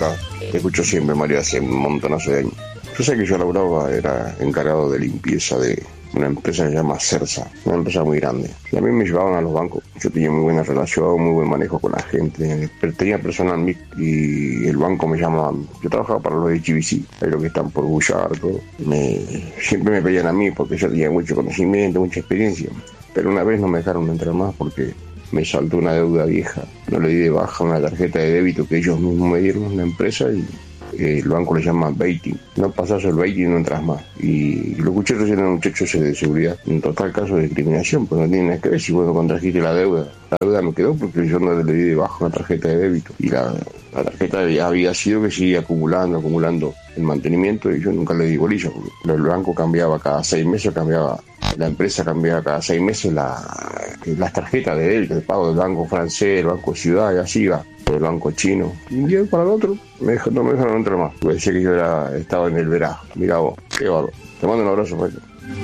acá. Te escucho siempre, Mario, hace un montonazo de años. Yo sé que yo laburaba, era encargado de limpieza de una empresa que se llama Cersa, una empresa muy grande. Y a mí me llevaban a los bancos. Yo tenía muy buena relación, muy buen manejo con la gente. Pero tenía personal y el banco me llamaba. Yo trabajaba para los de HBC, ahí los que están por Bullar, todo. Siempre me pedían a mí porque yo tenía mucho conocimiento, mucha experiencia. Pero una vez no me dejaron entrar más porque me saltó una deuda vieja. No le di de baja una tarjeta de débito que ellos mismos me dieron en la empresa y el banco le llama baiting. No pasas el baiting y no entras más. Y lo escuché recién a un muchacho de seguridad. En total caso de discriminación, pues no tiene nada que ver si vos no contrajiste la deuda. La deuda me quedó porque yo no le di de baja una tarjeta de débito. Y la tarjeta había sido que seguía acumulando el mantenimiento y yo nunca le di bolilla. Porque el banco cambiaba cada 6 meses, la empresa cambiaba cada 6 meses las tarjetas de débito, el pago del banco francés, el banco Ciudad y así iba. El banco chino, y un día para el otro no me dejaron entrar más, porque decía que yo estaba en el verajo. Mirá vos, qué bárbaro. Te mando un abrazo, Paco.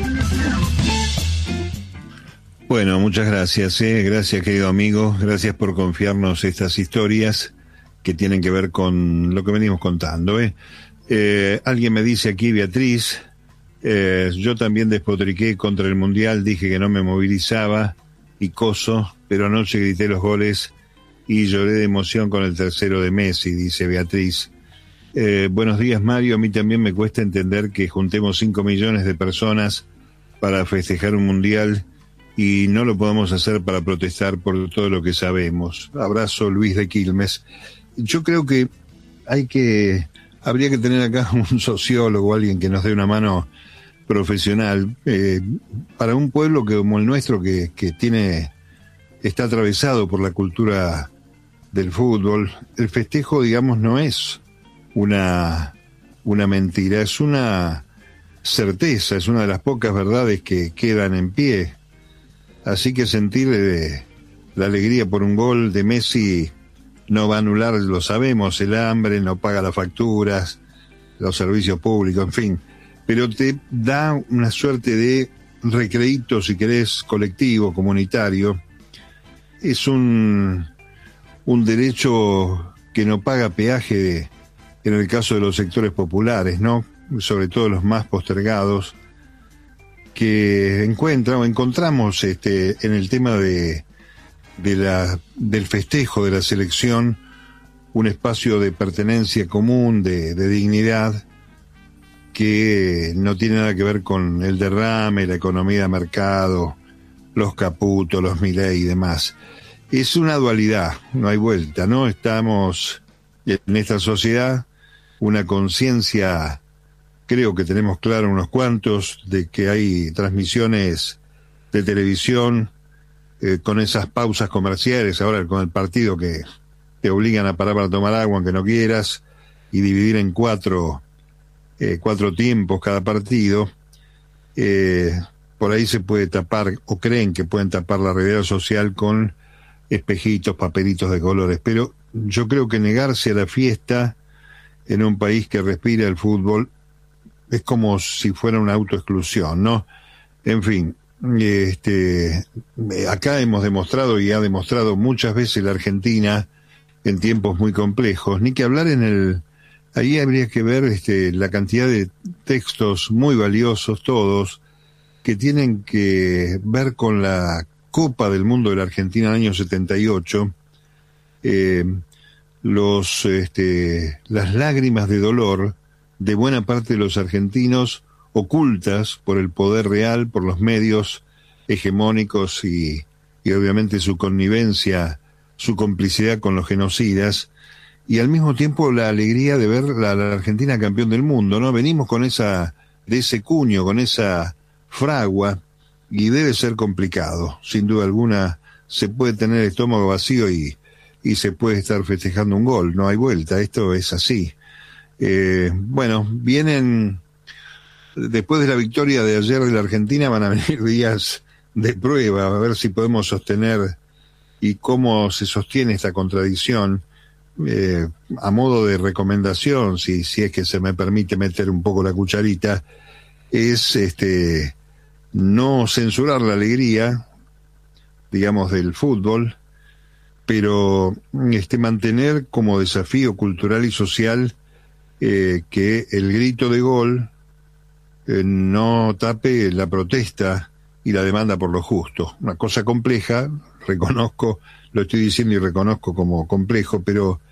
Bueno, muchas gracias, gracias, querido amigo, gracias por confiarnos estas historias que tienen que ver con lo que venimos contando. Alguien me dice aquí, Beatriz, yo también despotriqué contra el Mundial, dije que no me movilizaba y coso, pero anoche grité los goles y lloré de emoción con el tercero de Messi, dice Beatriz. Buenos días, Mario. A mí también me cuesta entender que juntemos 5 millones de personas para festejar un mundial y no lo podamos hacer para protestar por todo lo que sabemos. Abrazo, Luis de Quilmes. Yo creo que habría que tener acá un sociólogo, alguien que nos dé una mano profesional, para un pueblo como el nuestro que está atravesado por la cultura del fútbol. El festejo, digamos, no es una mentira, es una certeza, es una de las pocas verdades que quedan en pie. Así que sentir la alegría por un gol de Messi no va a anular, lo sabemos, el hambre, no paga las facturas, los servicios públicos, en fin, pero te da una suerte de recreíto, si querés, colectivo, comunitario. Es un derecho que no paga peaje en el caso de los sectores populares, ¿no? Sobre todo los más postergados, que encontramos en el tema del festejo de la selección un espacio de pertenencia común, de dignidad, que no tiene nada que ver con el derrame, la economía de mercado, los Caputo, los Milei y demás. Es una dualidad, no hay vuelta, ¿no? Estamos en esta sociedad, una conciencia, creo que tenemos claro unos cuantos, de que hay transmisiones de televisión con esas pausas comerciales, ahora con el partido que te obligan a parar para tomar agua aunque no quieras, y dividir en cuatro tiempos cada partido. Por ahí se puede tapar, o creen que pueden tapar la realidad social con espejitos, papelitos de colores, pero yo creo que negarse a la fiesta en un país que respira el fútbol es como si fuera una autoexclusión, ¿no? En fin, acá hemos demostrado y ha demostrado muchas veces la Argentina en tiempos muy complejos, ni que hablar ahí habría que ver la cantidad de textos muy valiosos todos que tienen que ver con la Copa del Mundo de la Argentina en el año 78, las lágrimas de dolor de buena parte de los argentinos ocultas por el poder real, por los medios hegemónicos y obviamente su connivencia, su complicidad con los genocidas, y al mismo tiempo la alegría de ver la Argentina campeón del mundo, ¿no? Venimos de ese cuño, con esa fragua, y debe ser complicado, sin duda alguna. Se puede tener el estómago vacío y se puede estar festejando un gol, no hay vuelta, esto es así. Bueno, después de la victoria de ayer de la Argentina, van a venir días de prueba, a ver si podemos sostener y cómo se sostiene esta contradicción. A modo de recomendación, si es que se me permite meter un poco la cucharita, es no censurar la alegría, digamos, del fútbol, pero mantener como desafío cultural y social que el grito de gol no tape la protesta y la demanda por lo justo. Una cosa compleja, reconozco, lo estoy diciendo y reconozco como complejo, pero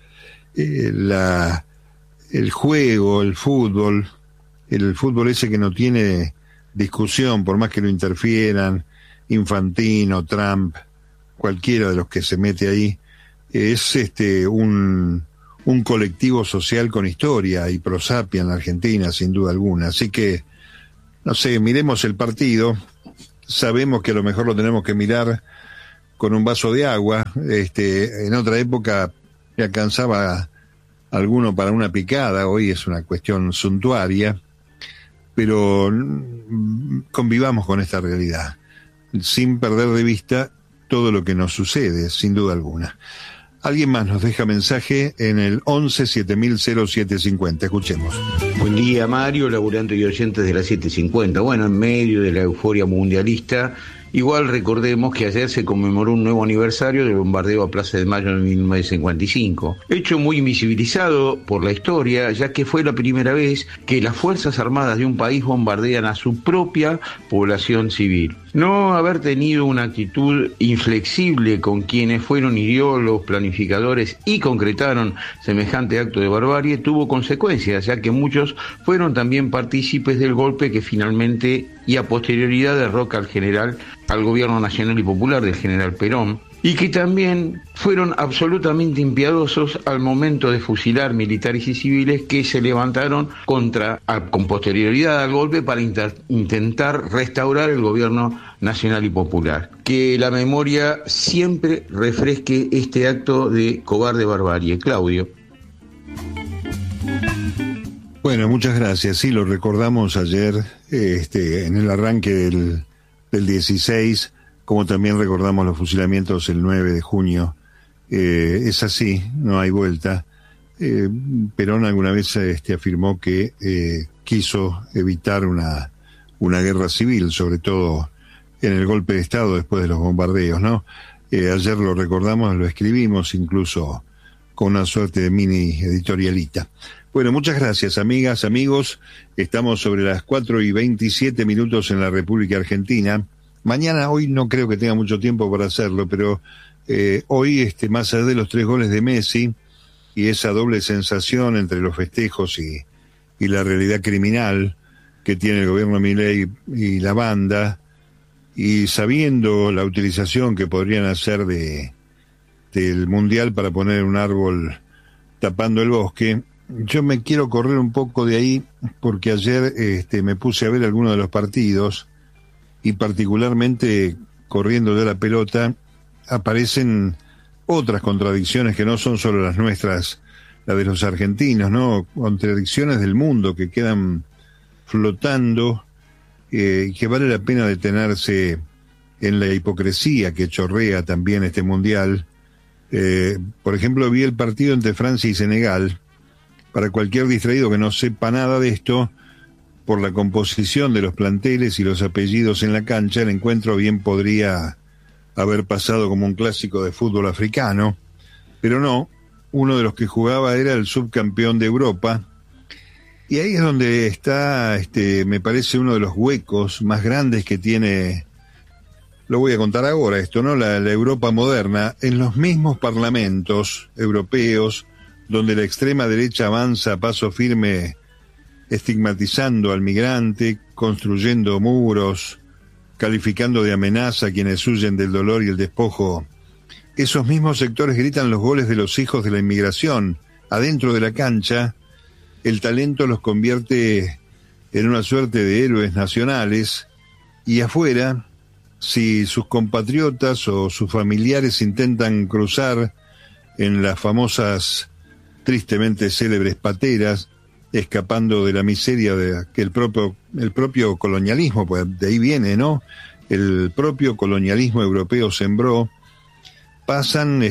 el juego, el fútbol ese que no tiene discusión, por más que lo interfieran, Infantino, Trump, cualquiera de los que se mete ahí, es un colectivo social con historia y prosapia en la Argentina, sin duda alguna. Así que, no sé, miremos el partido, sabemos que a lo mejor lo tenemos que mirar con un vaso de agua, en otra época le alcanzaba alguno para una picada, hoy es una cuestión suntuaria, pero convivamos con esta realidad, sin perder de vista todo lo que nos sucede, sin duda alguna. Alguien más nos deja mensaje en el 11-7000-0750. Escuchemos. Buen día, Mario, laburante y oyentes de la 750. Bueno, en medio de la euforia mundialista, igual recordemos que ayer se conmemoró un nuevo aniversario del bombardeo a Plaza de Mayo en 1955. Hecho muy invisibilizado por la historia, ya que fue la primera vez que las Fuerzas Armadas de un país bombardean a su propia población civil. No haber tenido una actitud inflexible con quienes fueron ideólogos, planificadores y concretaron semejante acto de barbarie tuvo consecuencias, ya que muchos fueron también partícipes del golpe que finalmente y a posterioridad derroca al gobierno nacional y popular del general Perón, y que también fueron absolutamente impiedosos al momento de fusilar militares y civiles que se levantaron con posterioridad al golpe para intentar restaurar el gobierno nacional y popular. Que la memoria siempre refresque este acto de cobarde barbarie. Claudio. Bueno, muchas gracias. Sí, lo recordamos ayer en el arranque del 16, como también recordamos los fusilamientos el 9 de junio. Es así, no hay vuelta. Perón alguna vez afirmó que quiso evitar una guerra civil, sobre todo en el golpe de Estado después de los bombardeos, ¿no? Ayer lo recordamos, lo escribimos incluso con una suerte de mini editorialita. Bueno, muchas gracias, amigas, amigos. Estamos sobre las 4:27 en la República Argentina. Hoy no creo que tenga mucho tiempo para hacerlo, pero hoy, más allá de los 3 goles de Messi y esa doble sensación entre los festejos y la realidad criminal que tiene el gobierno Milei y la banda, y sabiendo la utilización que podrían hacer del Mundial para poner un árbol tapando el bosque, yo me quiero correr un poco de ahí porque ayer me puse a ver algunos de los partidos y particularmente corriendo de la pelota aparecen otras contradicciones que no son solo las nuestras, las de los argentinos, ¿no? Contradicciones del mundo que quedan flotando, que vale la pena detenerse en la hipocresía que chorrea también este mundial. Por ejemplo, vi el partido entre Francia y Senegal. Para cualquier distraído que no sepa nada de esto, por la composición de los planteles y los apellidos en la cancha, el encuentro bien podría haber pasado como un clásico de fútbol africano, pero no, uno de los que jugaba era el subcampeón de Europa, y ahí es donde está, me parece, uno de los huecos más grandes que tiene, lo voy a contar ahora esto, ¿no? La Europa moderna, en los mismos parlamentos europeos, donde la extrema derecha avanza a paso firme estigmatizando al migrante, construyendo muros, calificando de amenaza a quienes huyen del dolor y el despojo. Esos mismos sectores gritan los goles de los hijos de la inmigración. Adentro de la cancha, el talento los convierte en una suerte de héroes nacionales, y afuera, si sus compatriotas o sus familiares intentan cruzar en las famosas tristemente célebres pateras, escapando de la miseria que el propio colonialismo, pues de ahí viene, ¿no? El propio colonialismo europeo sembró, pasan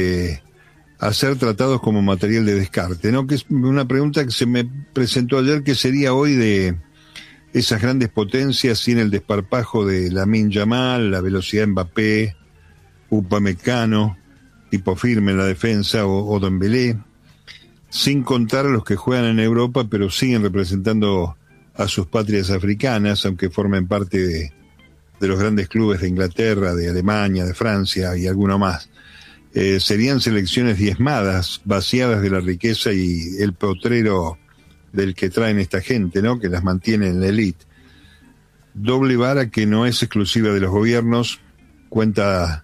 a ser tratados como material de descarte, ¿no? Que es una pregunta que se me presentó ayer, que sería hoy de esas grandes potencias sin el desparpajo de Lamine Yamal, la velocidad de Mbappé, Upamecano, tipo firme en la defensa, o Dembélé, sin contar a los que juegan en Europa pero siguen representando a sus patrias africanas, aunque formen parte de los grandes clubes de Inglaterra, de Alemania, de Francia y alguno más. Serían selecciones diezmadas, vaciadas de la riqueza y el potrero del que traen esta gente, ¿no?, que las mantiene en la élite. Doble vara que no es exclusiva de los gobiernos, cuenta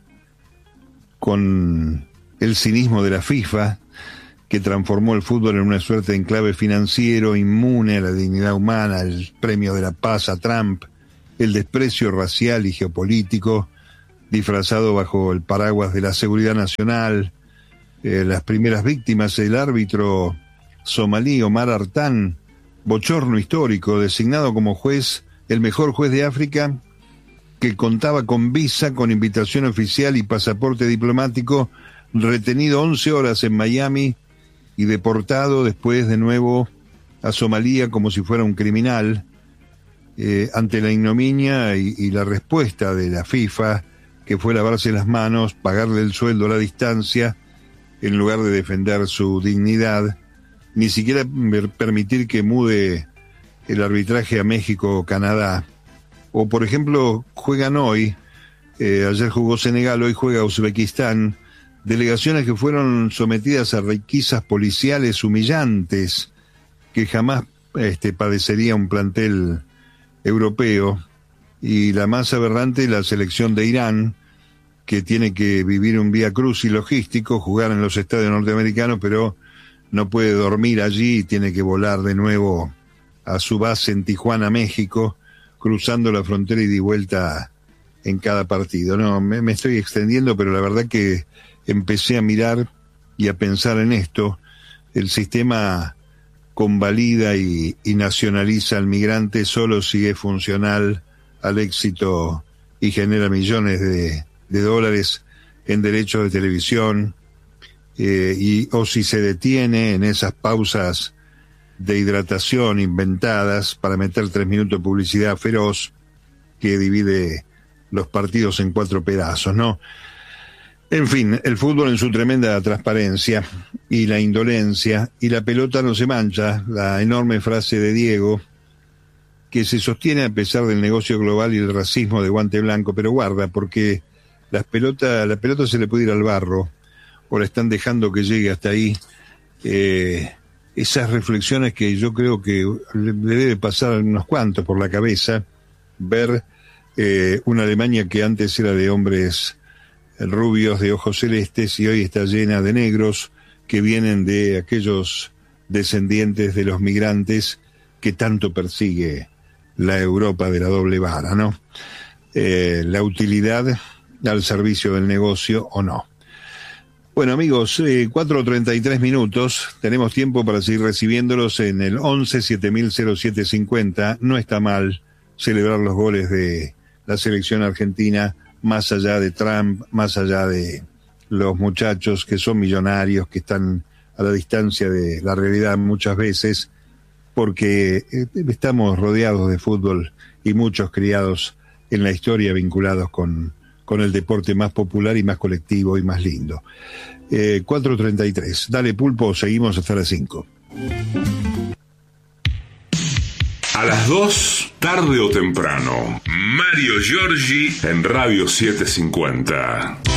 con el cinismo de la FIFA, que transformó el fútbol en una suerte de enclave financiero inmune a la dignidad humana, el premio de la paz a Trump, el desprecio racial y geopolítico, disfrazado bajo el paraguas de la seguridad nacional. Las primeras víctimas, el árbitro somalí Omar Artan, bochorno histórico, designado como juez, el mejor juez de África, que contaba con visa, con invitación oficial y pasaporte diplomático, retenido 11 horas en Miami y deportado después de nuevo a Somalia como si fuera un criminal, ante la ignominia y la respuesta de la FIFA, que fue lavarse las manos, pagarle el sueldo a la distancia, en lugar de defender su dignidad, ni siquiera permitir que mude el arbitraje a México o Canadá. O, por ejemplo, juegan hoy, ayer jugó Senegal, hoy juega Uzbekistán, delegaciones que fueron sometidas a requisas policiales humillantes que jamás padecería un plantel europeo, y la más aberrante, la selección de Irán, que tiene que vivir un vía crucis logístico, jugar en los estadios norteamericanos, pero no puede dormir allí y tiene que volar de nuevo a su base en Tijuana, México, cruzando la frontera y de vuelta en cada partido. No, me estoy extendiendo, pero la verdad que empecé a mirar y a pensar en esto. El sistema convalida y nacionaliza al migrante solo si es funcional al éxito y genera millones de dólares en derechos de televisión, o si se detiene en esas pausas de hidratación inventadas para meter 3 minutos de publicidad feroz que divide los partidos en 4 pedazos, ¿no? En fin, el fútbol en su tremenda transparencia y la indolencia, y la pelota no se mancha, la enorme frase de Diego, que se sostiene a pesar del negocio global y el racismo de guante blanco, pero guarda, porque la pelota se le puede ir al barro, o la están dejando que llegue hasta ahí. Esas reflexiones que yo creo que le debe pasar a unos cuantos por la cabeza, ver una Alemania que antes era de hombres rubios de ojos celestes y hoy está llena de negros que vienen de aquellos descendientes de los migrantes que tanto persigue la Europa de la doble vara, ¿no? La utilidad al servicio del negocio o no. Bueno, amigos, 4:33 minutos, tenemos tiempo para seguir recibiéndolos en el 11-700750. No está mal celebrar los goles de la selección argentina, más allá de Trump, más allá de los muchachos que son millonarios, que están a la distancia de la realidad muchas veces, porque estamos rodeados de fútbol y muchos criados en la historia vinculados con el deporte más popular y más colectivo y más lindo. 4:33. Dale, Pulpo, seguimos hasta las 5. A las 2, tarde o temprano, Mario Giorgi en Radio 750.